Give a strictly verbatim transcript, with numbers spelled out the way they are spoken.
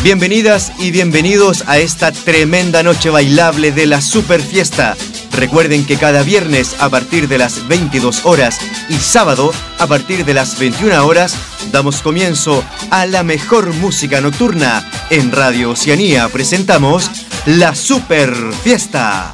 Bienvenidas y bienvenidos a esta tremenda noche bailable de la Super Fiesta. Recuerden que cada viernes a partir de las veintidós horas y sábado a partir de las veintiuna horas damos comienzo a la mejor música nocturna. En Radio Oceanía presentamos la Super Fiesta.